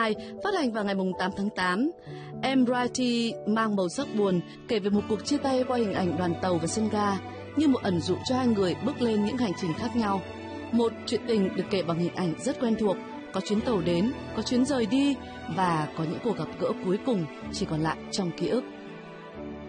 2 phát hành vào ngày 8 tháng 8. Empty mang màu sắc buồn, kể về một cuộc chia tay qua hình ảnh đoàn tàu và sân ga, như một ẩn dụ cho hai người bước lên những hành trình khác nhau. Một chuyện tình được kể bằng hình ảnh rất quen thuộc, có chuyến tàu đến, có chuyến rời đi và có những cuộc gặp gỡ cuối cùng chỉ còn lại trong ký ức.